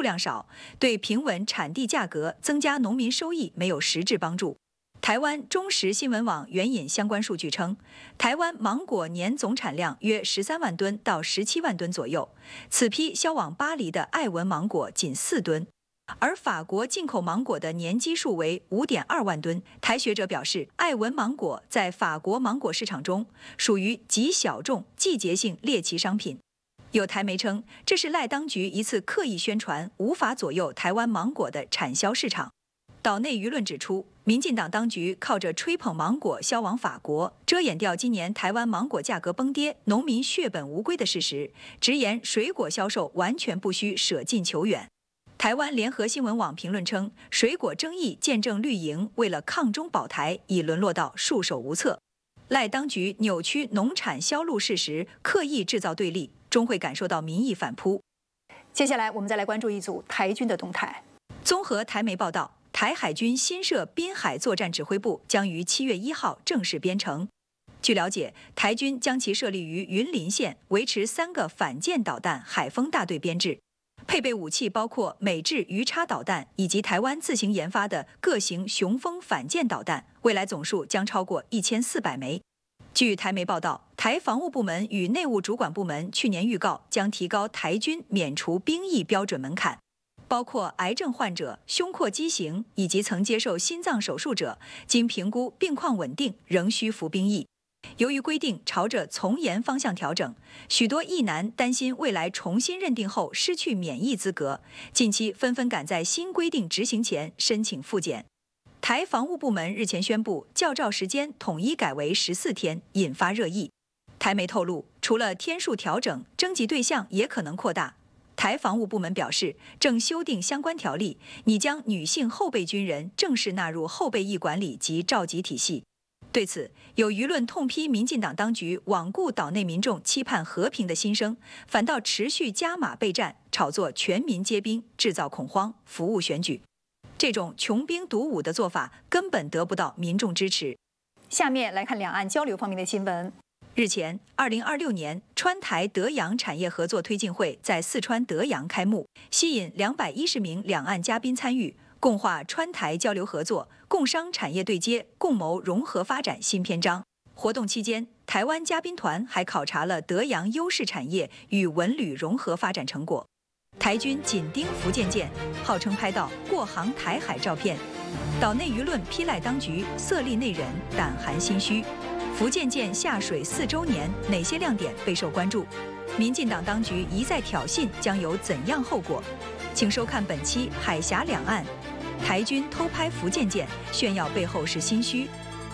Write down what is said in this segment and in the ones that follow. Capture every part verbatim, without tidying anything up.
数量少，对平稳产地价格、增加农民收益没有实质帮助。台湾中时新闻网援引相关数据称，台湾芒果年总产量约十三万吨到十七万吨左右，此批销往巴黎的爱文芒果仅四吨。 而法国进口芒果的年基数为 五点二万吨。台学者表示，爱文芒果在法国芒果市场中属于极小众、季节性猎奇商品。有台媒称，这是赖当局一次刻意宣传，无法左右台湾芒果的产销市场。岛内舆论指出，民进党当局靠着吹捧芒果销往法国，遮掩掉今年台湾芒果价格崩跌、农民血本无归的事实，直言水果销售完全不需舍近求远。 台湾联合新闻网评论称，水果争议见证绿营为了抗中保台，已沦落到束手无策。赖当局扭曲农产销路事实，刻意制造对立，终会感受到民意反扑。 接下来，我们再来关注一组台军的动态。 综合台媒报道，台海军新设滨海作战指挥部将于七月一号正式编成。据了解，台军将其设立于云林县，维持三个反舰导弹海锋大队编制。 配备武器包括美制鱼叉导弹以及台湾自行研发的各型雄风反舰导弹，未来总数将超过一千四百枚。据台媒报道，台防务部门与内务主管部门去年预告将提高台军免除兵役标准门槛，包括癌症患者、胸廓畸形以及曾接受心脏手术者，经评估病况稳定，仍需服兵役。 由于规定朝着从严方向调整，许多役男担心未来重新认定后失去免疫资格，近期纷纷赶在新规定执行前申请复检。台防务部门日前宣布，教召时间统一改为十四天，引发热议。台媒透露，除了天数调整，征集对象也可能扩大。台防务部门表示，正修订相关条例，拟将女性后备军人正式纳入后备役管理及召集体系。 对此，有舆论痛批民进党当局罔顾岛内民众期盼和平的心声，反倒持续加码备战，炒作全民皆兵，制造恐慌，服务选举。这种穷兵黩武的做法根本得不到民众支持。 下面来看两岸交流方面的新闻。 日前，二零二六年川台德洋产业合作推进会在四川德阳开幕，吸引两百一十名两岸嘉宾参与。 共话川台交流合作，共商产业对接，共谋融合发展新篇章。活动期间，台湾嘉宾团还考察了德阳优势产业与文旅融合发展成果。台军紧盯福建舰，号称拍到过航台海照片。岛内舆论批赖当局色厉内荏，胆寒心虚。福建舰下水四周年，哪些亮点备受关注？民进党当局一再挑衅，将有怎样后果？请收看本期《海峡两岸》。 台军偷拍福建舰，炫耀背后是心虚。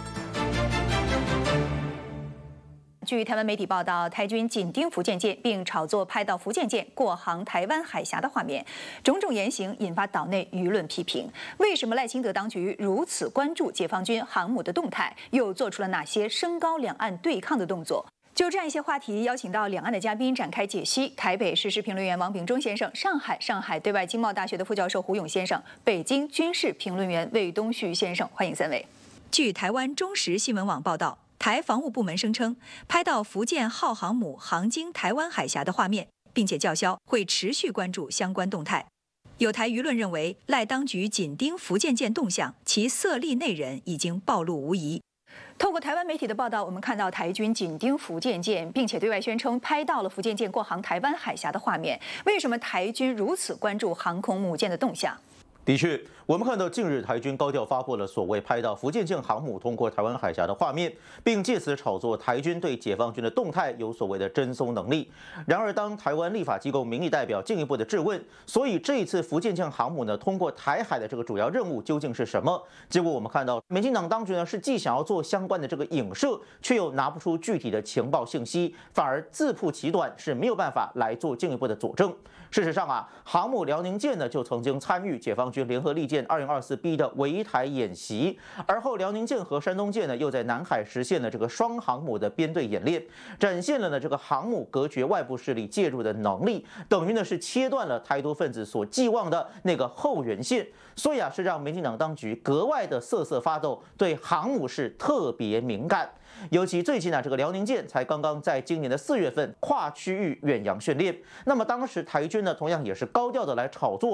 据台湾媒体报道，台军紧盯福建舰，并炒作拍到福建舰过航台湾海峡的画面，种种言行引发岛内舆论批评。为什么赖清德当局如此关注解放军航母的动态，又做出了哪些升高两岸对抗的动作？ 就这样一些话题，邀请到两岸的嘉宾展开解析。台北时事评论员王炳忠先生，上海上海对外经贸大学的副教授胡勇先生，北京军事评论员魏东旭先生，欢迎三位。 据台湾中时新闻网报道，台防务部门声称，拍到福建号航母航经台湾海峡的画面，并且叫嚣会持续关注相关动态。有台舆论认为，赖当局紧盯福建舰动向，其色厉内荏已经暴露无遗。 透过台湾媒体的报道，我们看到台军紧盯福建舰，并且对外宣称拍到了福建舰过航台湾海峡的画面。为什么台军如此关注航空母舰的动向？ 的确，我们看到近日台军高调发布了所谓拍到福建舰航母通过台湾海峡的画面，并借此炒作台军对解放军的动态有所谓的侦搜能力。然而，当台湾立法机构民意代表进一步的质问，所以这一次福建舰航母呢通过台海的这个主要任务究竟是什么？结果我们看到，民进党当局呢是既想要做相关的这个影射，却又拿不出具体的情报信息，反而自曝其短，是没有办法来做进一步的佐证。事实上啊，航母辽宁舰呢就曾经参与解放军联合利剑二零二四 B 的围台演习，而后辽宁舰和山东舰呢又在南海实现了这个双航母的编队演练，展现了呢这个航母隔绝外部势力介入的能力，等于呢是切断了台独分子所寄望的那个后援线，所以啊是让民进党当局格外的瑟瑟发抖，对航母是特别敏感。尤其最近啊，这个辽宁舰才刚刚在今年的四月份跨区域远洋训练，那么当时台军呢同样也是高调的来炒作